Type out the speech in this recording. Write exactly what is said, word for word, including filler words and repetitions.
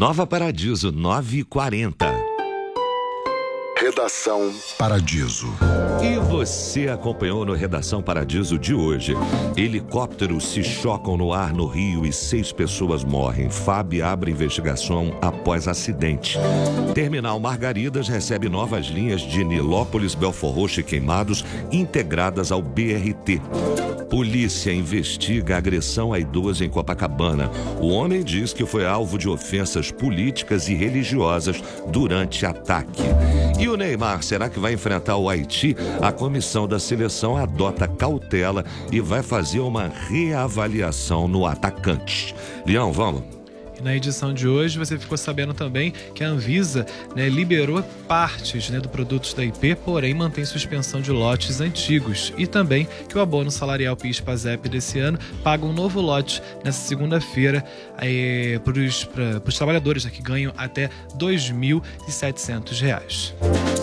Nova Paradiso, nove e quarenta. Redação Paradiso. E você acompanhou no Redação Paradiso de hoje. Helicópteros se chocam no ar no Rio e seis pessoas morrem. F A B abre investigação após acidente. Terminal Margaridas recebe novas linhas de Nilópolis, Belford Roxo e Queimados integradas ao B R T. Polícia investiga a agressão a idoso em Copacabana. O homem diz que foi alvo de ofensas políticas e religiosas durante ataque. E o Neymar, será que vai enfrentar o Haiti? A comissão da seleção adota cautela e vai fazer uma reavaliação no atacante. Leão, vamos? Na edição de hoje, você ficou sabendo também que a Anvisa, né, liberou partes, né, do produtos da I P, porém mantém suspensão de lotes antigos. E também que o abono salarial PIS/PASEP desse ano paga um novo lote nessa segunda-feira é, para os trabalhadores, né, que ganham até dois mil e setecentos reais.